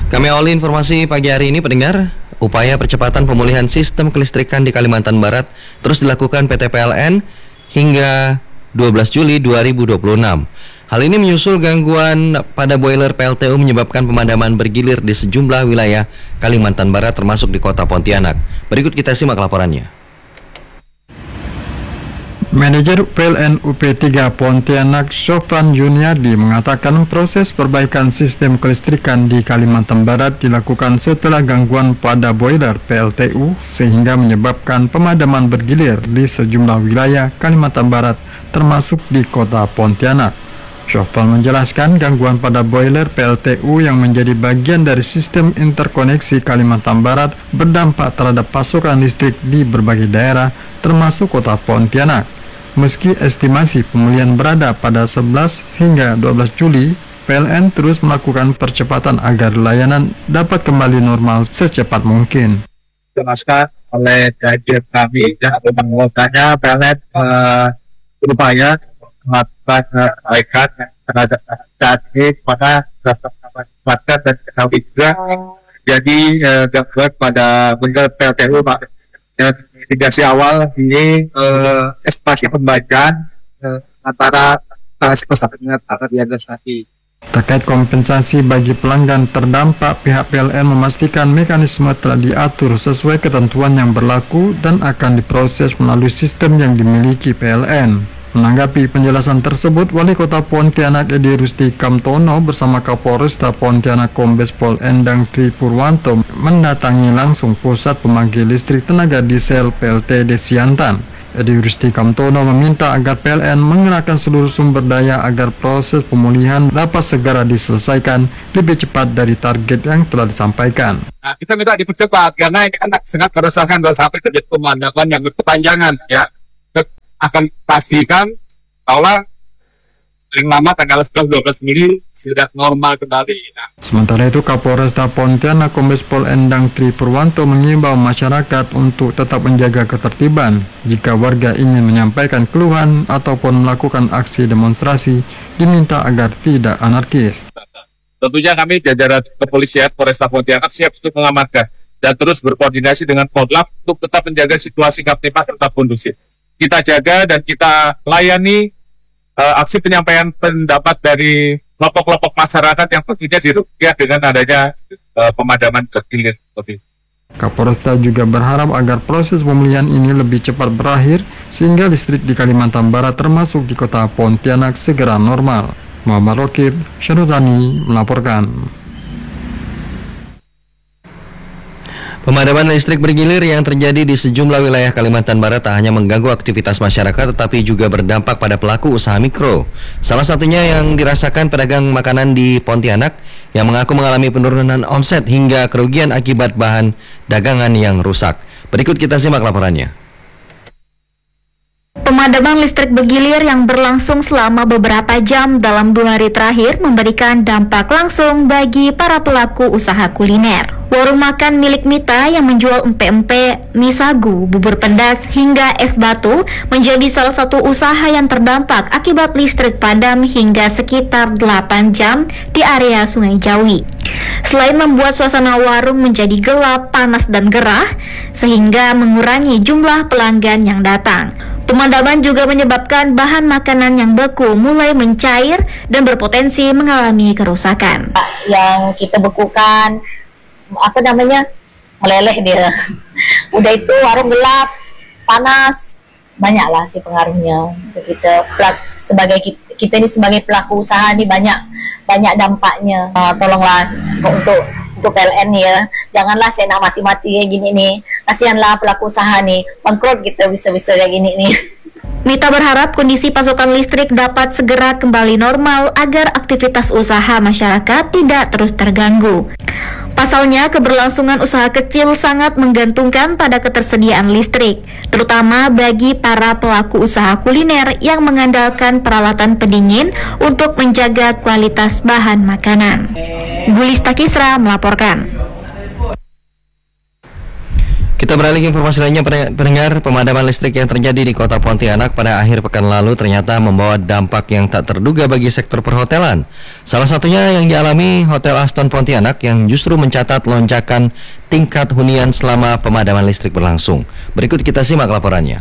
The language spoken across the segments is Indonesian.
Kami awali informasi pagi hari ini, pendengar. Upaya percepatan pemulihan sistem kelistrikan di Kalimantan Barat terus dilakukan PT PLN hingga 12 Juli 2026. Hal ini menyusul gangguan pada boiler PLTU menyebabkan pemadaman bergilir di sejumlah wilayah Kalimantan Barat termasuk di kota Pontianak. Berikut kita simak laporannya. Manajer PLN UP3 Pontianak Sofran Juniardi mengatakan proses perbaikan sistem kelistrikan di Kalimantan Barat dilakukan setelah gangguan pada boiler PLTU sehingga menyebabkan pemadaman bergilir di sejumlah wilayah Kalimantan Barat termasuk di kota Pontianak. Sofran menjelaskan gangguan pada boiler PLTU yang menjadi bagian dari sistem interkoneksi Kalimantan Barat berdampak terhadap pasokan listrik di berbagai daerah termasuk kota Pontianak. Meski estimasi pemulihan berada pada 11 hingga 12 Juli, PLN terus melakukan percepatan agar layanan dapat kembali normal secepat mungkin. Dijelaskan oleh Dirjen kami dan anggotanya, PLN berupaya melakukan perbaikan terhadap saat ini kepada warga dan ketahui juga. Jadi gangguan pada boiler PLTU dan mitigasi awal ini estimasi pembaikan antara pesawatnya di atas tadi. Terkait kompensasi bagi pelanggan terdampak, pihak PLN memastikan mekanisme telah diatur sesuai ketentuan yang berlaku dan akan diproses melalui sistem yang dimiliki PLN. Menanggapi penjelasan tersebut, Wali Kota Pontianak Edi Rusti Kamtono bersama Kapolresta Pontianak Kombes Pol Endang Tri Purwanto mendatangi langsung pusat pemanggil listrik tenaga diesel PLT Desiantan. Edi Rusti Kamtono meminta agar PLN mengerahkan seluruh sumber daya agar proses pemulihan dapat segera diselesaikan lebih cepat dari target yang telah disampaikan. Nah, kita minta dipercepat karena ini kan sangat meresahkan kalau sampai terjadi pemadaman yang berkepanjangan ya. Akan pastikan bahwa paling lama tanggal 11-12 Juli sudah normal kembali. Sementara itu, Kapolresta Pontianak Kombes Pol Endang Tri Purwanto mengimbau masyarakat untuk tetap menjaga ketertiban. Jika warga ingin menyampaikan keluhan ataupun melakukan aksi demonstrasi, diminta agar tidak anarkis. Tentunya kami jajaran kepolisian Polresta Pontianak siap untuk mengamankan dan terus berkoordinasi dengan Polhab untuk tetap menjaga situasi Kamtipmas tetap kondusif. Kita jaga dan kita layani aksi penyampaian pendapat dari kelompok-kelompok masyarakat yang tentunya dirugikan dengan adanya pemadaman bergilir. Kapolresta juga berharap agar proses pemulihan ini lebih cepat berakhir sehingga listrik di Kalimantan Barat termasuk di kota Pontianak segera normal. Muhammad Rokib, Syarudani melaporkan. Pemadaman listrik bergilir yang terjadi di sejumlah wilayah Kalimantan Barat tak hanya mengganggu aktivitas masyarakat tetapi juga berdampak pada pelaku usaha mikro. Salah satunya yang dirasakan pedagang makanan di Pontianak yang mengaku mengalami penurunan omset hingga kerugian akibat bahan dagangan yang rusak. Berikut kita simak laporannya. Pemadaman listrik bergilir yang berlangsung selama beberapa jam dalam 2 hari terakhir memberikan dampak langsung bagi para pelaku usaha kuliner. Warung makan milik Mita yang menjual empek-empek, mie sagu, bubur pedas, hingga es batu menjadi salah satu usaha yang terdampak akibat listrik padam hingga sekitar 8 jam di area Sungai Jawi. Selain membuat suasana warung menjadi gelap, panas, dan gerah, sehingga mengurangi jumlah pelanggan yang datang. Pemadaman juga menyebabkan bahan makanan yang beku mulai mencair dan berpotensi mengalami kerusakan. Yang kita bekukan, meleleh dia. Udah itu warung gelap, panas, banyaklah sih pengaruhnya. Kita kita ini sebagai pelaku usaha ini banyak dampaknya. Tolonglah untuk PLN ya, janganlah saya nak mati-mati kayak gini nih. Kasihanlah pelaku usaha nih, bangkrut kita bisa kayak gini nih. Mita berharap kondisi pasokan listrik dapat segera kembali normal agar aktivitas usaha masyarakat tidak terus terganggu. Pasalnya, keberlangsungan usaha kecil sangat menggantungkan pada ketersediaan listrik, terutama bagi para pelaku usaha kuliner yang mengandalkan peralatan pendingin untuk menjaga kualitas bahan makanan. Gulista Kisra melaporkan. Kita beralih ke informasi lainnya, pendengar. Pemadaman listrik yang terjadi di kota Pontianak pada akhir pekan lalu ternyata membawa dampak yang tak terduga bagi sektor perhotelan. Salah satunya yang dialami Hotel Aston Pontianak yang justru mencatat lonjakan tingkat hunian selama pemadaman listrik berlangsung. Berikut kita simak laporannya.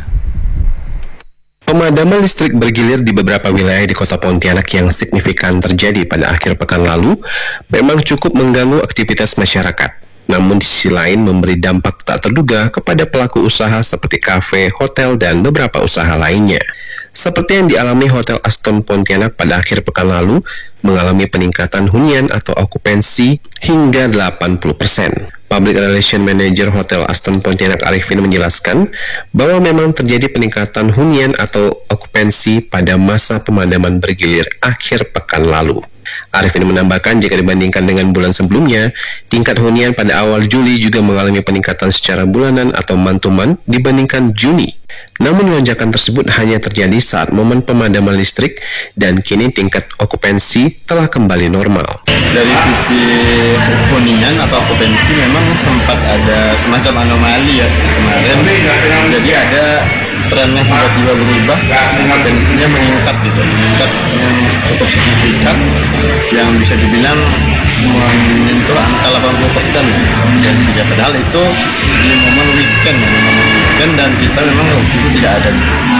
Pemadaman listrik bergilir di beberapa wilayah di kota Pontianak yang signifikan terjadi pada akhir pekan lalu memang cukup mengganggu aktivitas masyarakat. Namun di sisi lain memberi dampak tak terduga kepada pelaku usaha seperti kafe, hotel, dan beberapa usaha lainnya. Seperti yang dialami Hotel Aston Pontianak pada akhir pekan lalu, mengalami peningkatan hunian atau okupansi hingga 80%. Public Relation Manager Hotel Aston Pontianak Arifin menjelaskan bahwa memang terjadi peningkatan hunian atau okupansi pada masa pemadaman bergilir akhir pekan lalu. Arifin menambahkan jika dibandingkan dengan bulan sebelumnya, tingkat hunian pada awal Juli juga mengalami peningkatan secara bulanan atau month-to-month dibandingkan Juni. Namun lonjakan tersebut hanya terjadi saat momen pemadaman listrik dan kini tingkat okupansi telah kembali normal. Dari sisi hunian atau okupansi memang sempat ada semacam anomali ya kemarin. Jadi ada trennya tiba-tiba berubah, okupansinya meningkat yang cukup signifikan, yang bisa dibilang menyentuh angka 80% dan juga padahal itu di momen weekend dan kita memang waktu itu tidak ada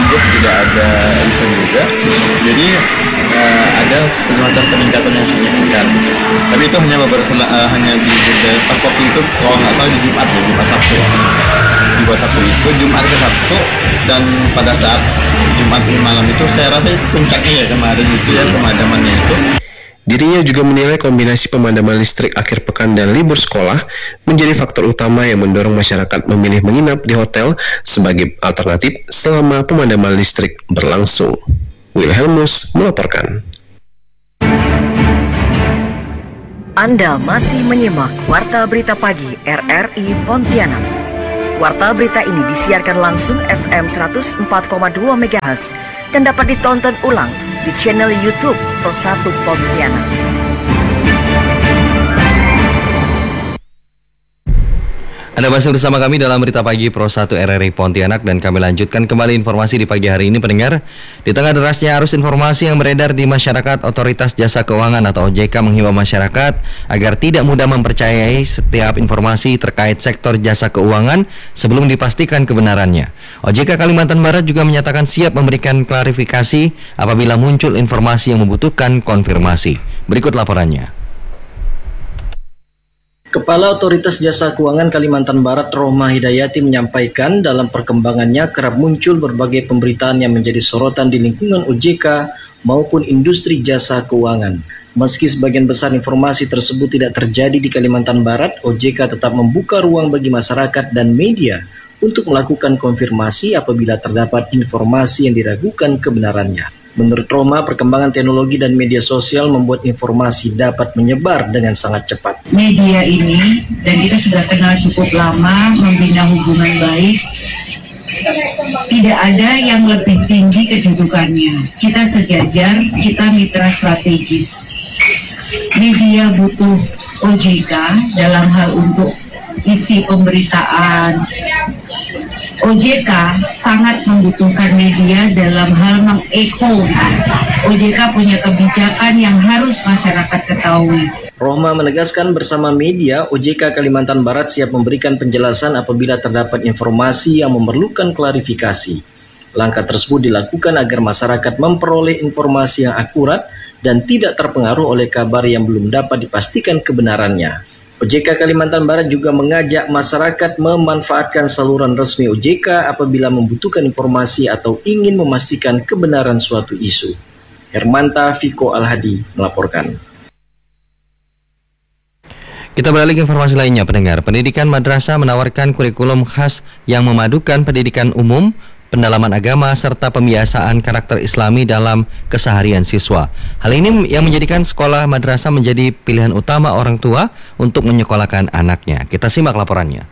event juga, jadi ada semacam peningkatan yang signifikan. Tapi itu hanya di pas waktu itu kalau nggak salah di Jumat Sabtu. Di Sabtu itu Jumat ke Sabtu, dan pada saat Jumat malam itu saya rasa itu puncaknya ya kemarin itu ya pemadamannya itu. Dirinya juga menilai kombinasi pemadaman listrik akhir pekan dan libur sekolah menjadi faktor utama yang mendorong masyarakat memilih menginap di hotel sebagai alternatif selama pemadaman listrik berlangsung. Wilhelmus melaporkan. Anda masih menyimak Warta Berita Pagi RRI Pontianak. Warta berita ini disiarkan langsung FM 104,2 MHz dan dapat ditonton ulang di channel YouTube Pro 1 Pontianak. Anda masih bersama kami dalam Berita Pagi Pro 1 RRI Pontianak dan kami lanjutkan kembali informasi di pagi hari ini, pendengar. Di tengah derasnya arus informasi yang beredar di masyarakat, Otoritas Jasa Keuangan atau OJK menghimbau masyarakat agar tidak mudah mempercayai setiap informasi terkait sektor jasa keuangan sebelum dipastikan kebenarannya. OJK Kalimantan Barat juga menyatakan siap memberikan klarifikasi apabila muncul informasi yang membutuhkan konfirmasi. Berikut laporannya. Kepala Otoritas Jasa Keuangan Kalimantan Barat Rohma Hidayati menyampaikan dalam perkembangannya kerap muncul berbagai pemberitaan yang menjadi sorotan di lingkungan OJK maupun industri jasa keuangan. Meski sebagian besar informasi tersebut tidak terjadi di Kalimantan Barat, OJK tetap membuka ruang bagi masyarakat dan media untuk melakukan konfirmasi apabila terdapat informasi yang diragukan kebenarannya. Menurut Roma, perkembangan teknologi dan media sosial membuat informasi dapat menyebar dengan sangat cepat. Media ini, dan kita sudah kenal cukup lama, membina hubungan baik. Tidak ada yang lebih tinggi kedudukannya. Kita sejajar, kita mitra strategis. Media butuh OJK dalam hal untuk isi pemberitaan. OJK sangat membutuhkan media dalam hal meng-echo. OJK punya kebijakan yang harus masyarakat ketahui. Rohma menegaskan bersama media, OJK Kalimantan Barat siap memberikan penjelasan apabila terdapat informasi yang memerlukan klarifikasi. Langkah tersebut dilakukan agar masyarakat memperoleh informasi yang akurat dan tidak terpengaruh oleh kabar yang belum dapat dipastikan kebenarannya. OJK Kalimantan Barat juga mengajak masyarakat memanfaatkan saluran resmi OJK apabila membutuhkan informasi atau ingin memastikan kebenaran suatu isu. Hermanta Viko Al-Hadi melaporkan. Kita beralih ke informasi lainnya, pendengar. Pendidikan madrasah menawarkan kurikulum khas yang memadukan pendidikan umum, pendalaman agama, serta pembiasaan karakter Islami dalam keseharian siswa. Hal ini yang menjadikan sekolah madrasah menjadi pilihan utama orang tua untuk menyekolahkan anaknya. Kita simak laporannya.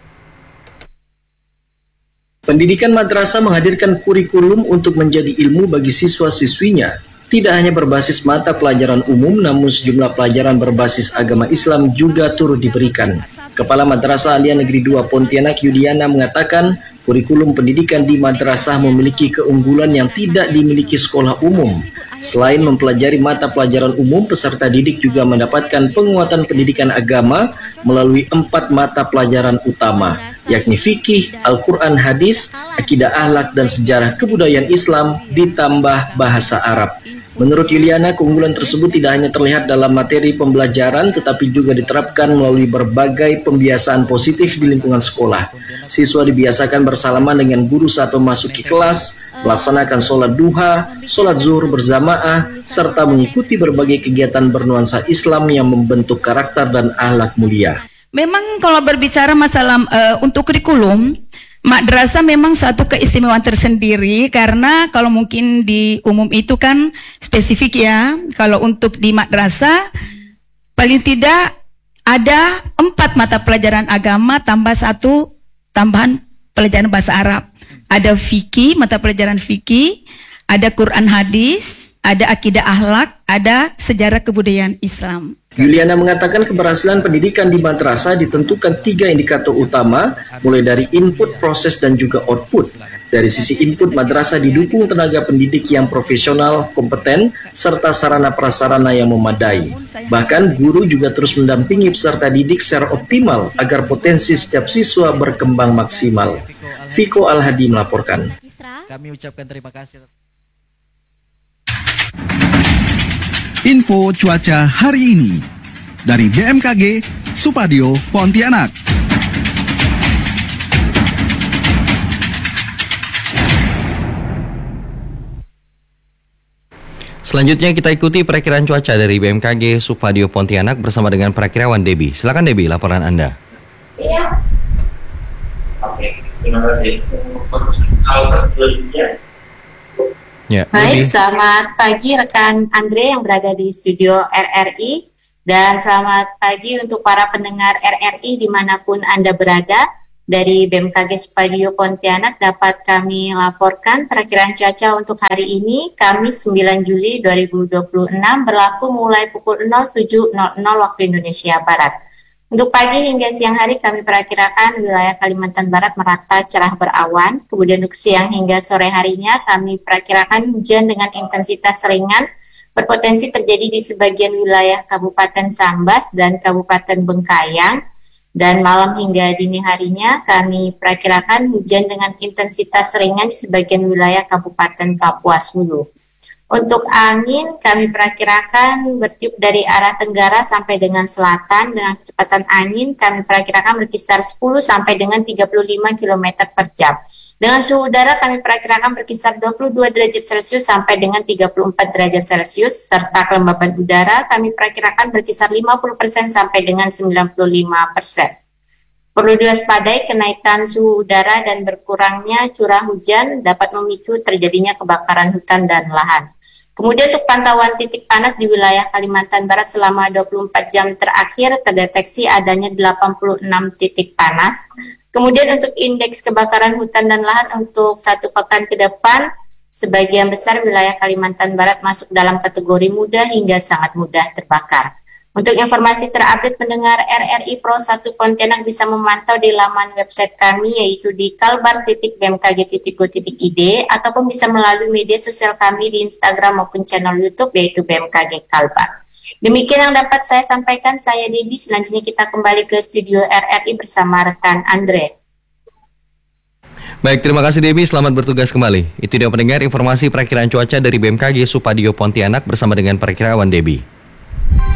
Pendidikan madrasah menghadirkan kurikulum untuk menjadi ilmu bagi siswa-siswinya. Tidak hanya berbasis mata pelajaran umum, namun sejumlah pelajaran berbasis agama Islam juga turut diberikan. Kepala Madrasah Aliyah Negeri 2 Pontianak Yuliana mengatakan kurikulum pendidikan di madrasah memiliki keunggulan yang tidak dimiliki sekolah umum. Selain mempelajari mata pelajaran umum, peserta didik juga mendapatkan penguatan pendidikan agama melalui 4 mata pelajaran utama, yakni fikih, Al-Quran, hadis, akidah akhlak, dan sejarah kebudayaan Islam ditambah bahasa Arab. Menurut Yuliana, keunggulan tersebut tidak hanya terlihat dalam materi pembelajaran, tetapi juga diterapkan melalui berbagai pembiasaan positif di lingkungan sekolah. Siswa dibiasakan bersalaman dengan guru saat memasuki kelas, melaksanakan sholat duha, sholat zuhur berjamaah, serta mengikuti berbagai kegiatan bernuansa Islam yang membentuk karakter dan akhlak mulia. Memang kalau berbicara masalah untuk kurikulum, madrasah memang suatu keistimewaan tersendiri karena kalau mungkin di umum itu kan spesifik ya. Kalau untuk di madrasah paling tidak ada 4 mata pelajaran agama tambah 1 tambahan pelajaran bahasa Arab. Ada fikih, mata pelajaran fikih, ada Quran hadis, ada akidah akhlak, ada sejarah kebudayaan Islam. Yuliana mengatakan keberhasilan pendidikan di madrasah ditentukan 3 indikator utama, mulai dari input, proses, dan juga output. Dari sisi input, madrasah didukung tenaga pendidik yang profesional, kompeten, serta sarana prasarana yang memadai. Bahkan guru juga terus mendampingi peserta didik secara optimal agar potensi setiap siswa berkembang maksimal. Viko Al-Hadi melaporkan. Kami ucapkan terima kasih. Info cuaca hari ini dari BMKG Supadio Pontianak. Selanjutnya kita ikuti perakiraan cuaca dari BMKG Supadio Pontianak bersama dengan perakirawan Debbie. Silakan Debbie, laporan Anda. Iya. Oke, terima kasih. Ya, baik, selamat pagi rekan Andre yang berada di studio RRI dan selamat pagi untuk para pendengar RRI dimanapun Anda berada. Dari BMKG Supadio Pontianak dapat kami laporkan perakiraan cuaca untuk hari ini, Kamis 9 Juli 2026 berlaku mulai pukul 07.00 waktu Indonesia Barat. Untuk pagi hingga siang hari kami perakirakan wilayah Kalimantan Barat merata cerah berawan. Kemudian untuk siang hingga sore harinya kami perakirakan hujan dengan intensitas ringan berpotensi terjadi di sebagian wilayah Kabupaten Sambas dan Kabupaten Bengkayang. Dan malam hingga dini harinya kami perakirakan hujan dengan intensitas ringan di sebagian wilayah Kabupaten Kapuas Hulu. Untuk angin kami perakirakan bertiup dari arah tenggara sampai dengan selatan dengan kecepatan angin kami perakirakan berkisar 10 sampai dengan 35 km per jam. Dengan suhu udara kami perakirakan berkisar 22 derajat Celcius sampai dengan 34 derajat Celcius serta kelembaban udara kami perakirakan berkisar 50% sampai dengan 95%. Perlu diwaspadai kenaikan suhu udara dan berkurangnya curah hujan dapat memicu terjadinya kebakaran hutan dan lahan. Kemudian untuk pantauan titik panas di wilayah Kalimantan Barat selama 24 jam terakhir terdeteksi adanya 86 titik panas. Kemudian untuk indeks kebakaran hutan dan lahan untuk 1 pekan ke depan, sebagian besar wilayah Kalimantan Barat masuk dalam kategori mudah hingga sangat mudah terbakar. Untuk informasi terupdate pendengar RRI Pro 1 Pontianak bisa memantau di laman website kami yaitu di kalbar.bmkg.go.id ataupun bisa melalui media sosial kami di Instagram maupun channel YouTube yaitu BMKG Kalbar. Demikian yang dapat saya sampaikan, saya Debbie. Selanjutnya kita kembali ke studio RRI bersama rekan Andre. Baik, terima kasih Debbie, selamat bertugas kembali. Itu dia pendengar informasi perakiraan cuaca dari BMKG Supadio Pontianak bersama dengan perakirawan Debbie.